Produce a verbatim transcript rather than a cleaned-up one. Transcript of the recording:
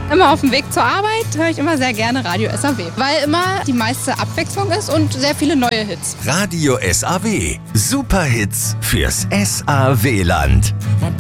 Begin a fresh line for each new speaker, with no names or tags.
Immer auf dem Weg zur Arbeit höre ich immer sehr gerne Radio S A W, weil immer die meiste Abwechslung ist und sehr viele neue Hits.
Radio S A W. Super Hits fürs S A W-Land.